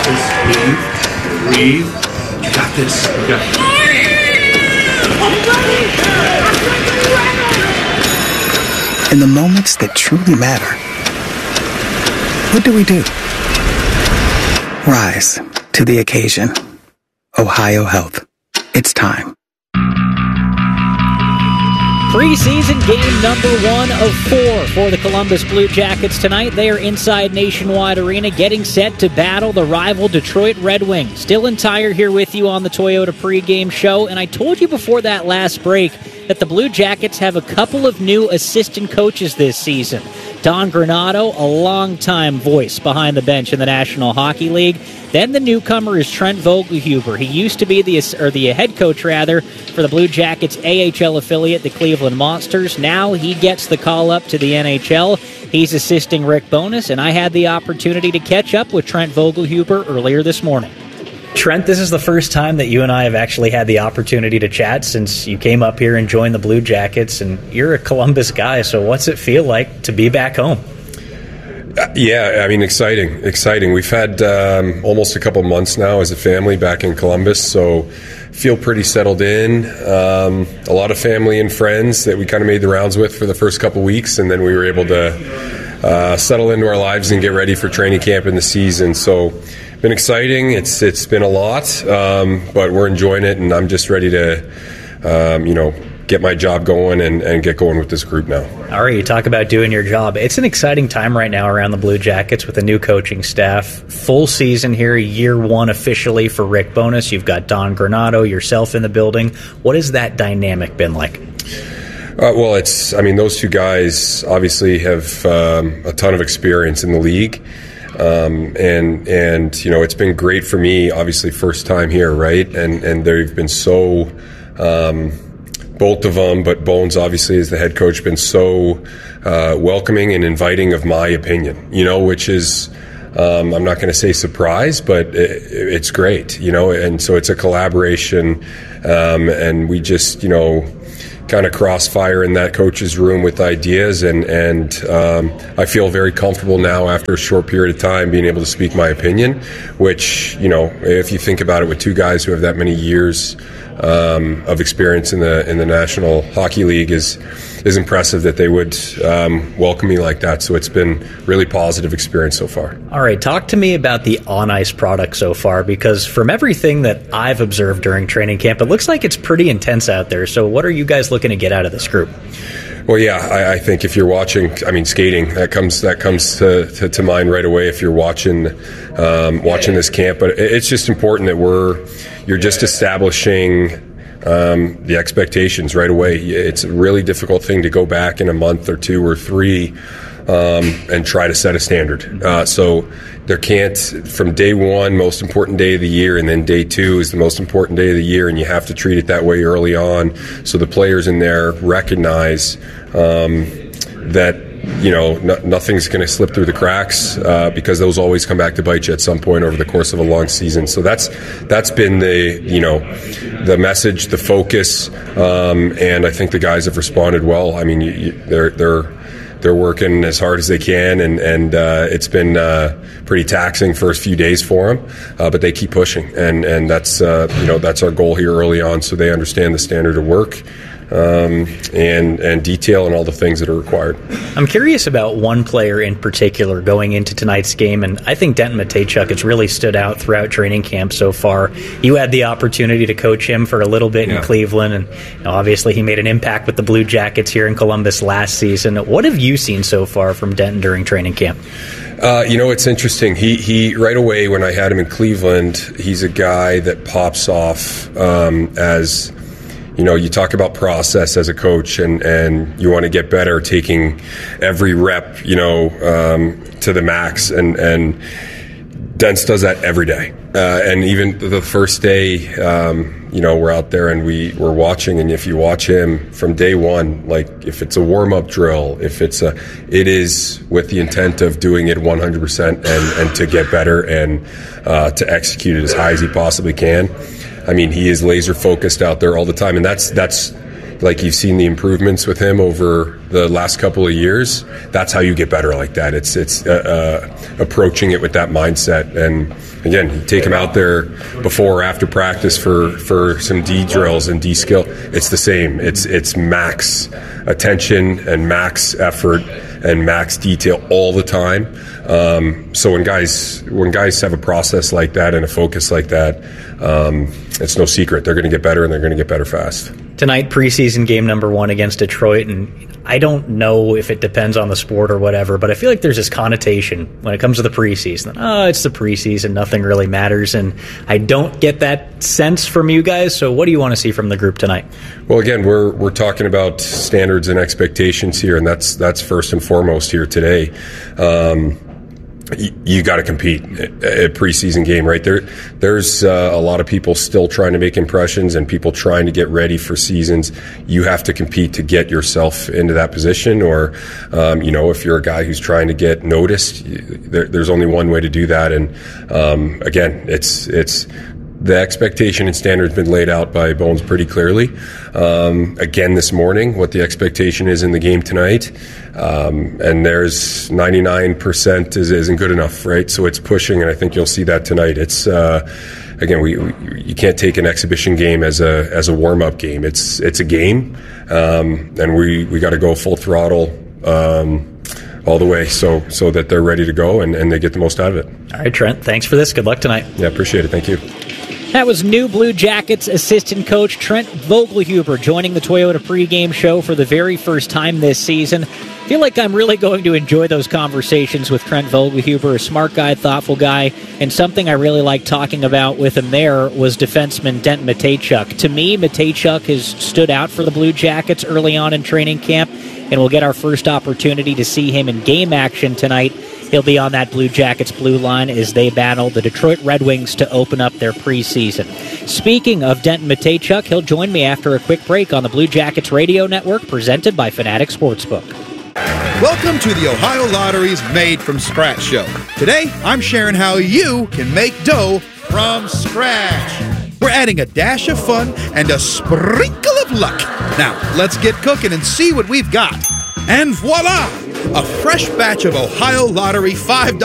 this. Breathe. You got this. You got this. In the moments that truly matter, what do? Rise to the occasion. Ohio Health. It's time. Preseason game number 1 of 4 for the Columbus Blue Jackets tonight. They are inside Nationwide Arena getting set to battle the rival Detroit Red Wings. Dylan Tyre here with you on the Toyota pregame show, and I told you before that last break that the Blue Jackets have a couple of new assistant coaches this season. Don Granato, a longtime voice behind the bench in the National Hockey League. Then the newcomer is Trent Vogelhuber. He used to be the head coach for the Blue Jackets' AHL affiliate, the Cleveland Monsters. Now he gets the call up to the NHL. He's assisting Rick Bowness, and I had the opportunity to catch up with Trent Vogelhuber earlier this morning. Trent, this is the first time that you and I have actually had the opportunity to chat since you came up here and joined the Blue Jackets, and you're a Columbus guy, so what's it feel like to be back home? Yeah, I mean, exciting. We've had almost a couple months now as a family back in Columbus, so feel pretty settled in. A lot of family and friends that we kind of made the rounds with for the first couple weeks, and then we were able to settle into our lives and get ready for training camp in the season. So been exciting. It's been a lot, but we're enjoying it, and I'm just ready to get my job going and get going with this group now. All right, you talk about doing your job. It's an exciting time right now around the Blue Jackets with a new coaching staff. Full season here, year 1 officially for Rick Bowness. You've got Don Granato, yourself in the building. What has that dynamic been like? Well, those two guys obviously have a ton of experience in the league. And it's been great for me, obviously first time here, right? And they've been so, both of them, but Bones obviously as the head coach, been so welcoming and inviting of my opinion, which is, I'm not going to say surprise, but it's great, and so it's a collaboration, and we just, kind of crossfire in that coach's room with ideas, and I feel very comfortable now after a short period of time being able to speak my opinion, which, if you think about it, with two guys who have that many years of experience in the National Hockey League is impressive that they would welcome me like that. So it's been really positive experience so far. All right, talk to me about the on-ice product so far, because from everything that I've observed during training camp, it looks like it's pretty intense out there. So what are you guys looking to get out of this group? Well, yeah, I think if you're watching, skating, that comes to mind right away if you're watching this camp. But it's just important that you're just establishing the expectations right away. It's a really difficult thing to go back in a month or 2 or 3 and try to set a standard. So there can't, from day 1, most important day of the year, and then day 2 is the most important day of the year, and you have to treat it that way early on so the players in there recognize that nothing's going to slip through the cracks because those always come back to bite you at some point over the course of a long season. So that's been the message, the focus, and I think the guys have responded well. I mean, they're working as hard as they can, and it's been pretty taxing first few days for them, but they keep pushing, and that's our goal here early on, so they understand the standard of work. And detail and all the things that are required. I'm curious about one player in particular going into tonight's game, and I think Denton Mateychuk has really stood out throughout training camp so far. You had the opportunity to coach him for a little bit in Cleveland, and obviously he made an impact with the Blue Jackets here in Columbus last season. What have you seen so far from Denton during training camp? It's interesting. He right away when I had him in Cleveland, he's a guy that pops off as... you talk about process as a coach, and you want to get better, taking every rep, to the max, and Dents does that every day. And even the first day, we're out there and we're watching, and if you watch him from day 1, like if it's a warm-up drill, it is with the intent of doing it 100% and to get better and to execute it as high as he possibly can. I mean, he is laser focused out there all the time, and that's like you've seen the improvements with him over the last couple of years, that's how you get better like that. It's approaching it with that mindset. And again, you take him out there before or after practice for some D drills and D skill. It's the same. It's max attention and max effort and max detail all the time. So when guys have a process like that and a focus like that, it's no secret they're going to get better, and they're going to get better fast. Tonight, preseason game number 1 against Detroit, and I don't know if it depends on the sport or whatever, but I feel like there's this connotation when it comes to the preseason. Oh, it's the preseason, nothing really matters, and I don't get that sense from you guys. So what do you want to see from the group tonight? Well, again, we're talking about standards and expectations here, and that's first and foremost here today. You got to compete at preseason game, right? There's a lot of people still trying to make impressions and people trying to get ready for seasons. You have to compete to get yourself into that position, or if you're a guy who's trying to get noticed, there's only one way to do that. And again, it's the expectation and standard has been laid out by Bones pretty clearly. Again, this morning, what the expectation is in the game tonight. And there's 99% isn't good enough, right? So it's pushing, and I think you'll see that tonight. It's, again, you can't take an exhibition game as a warm-up game. It's a game, and we got to go full throttle, all the way so that they're ready to go and they get the most out of it. All right, Trent, thanks for this. Good luck tonight. Yeah, appreciate it. Thank you. That was new Blue Jackets assistant coach Trent Vogelhuber joining the Toyota pregame show for the very first time this season. I feel like I'm really going to enjoy those conversations with Trent Vogelhuber, a smart guy, thoughtful guy, and something I really liked talking about with him there was defenseman Denton Mateychuk. To me, Mateychuk has stood out for the Blue Jackets early on in training camp, and we'll get our first opportunity to see him in game action tonight. He'll be on that Blue Jackets blue line as they battle the Detroit Red Wings to open up their preseason. Speaking of Denton Mateychuk, he'll join me after a quick break on the Blue Jackets Radio Network presented by Fanatic Sportsbook. Welcome to the Ohio Lottery's Made from Scratch show. Today, I'm sharing how you can make dough from scratch. We're adding a dash of fun and a sprinkle of luck. Now, let's get cooking and see what we've got. And voila! A fresh batch of Ohio Lottery $5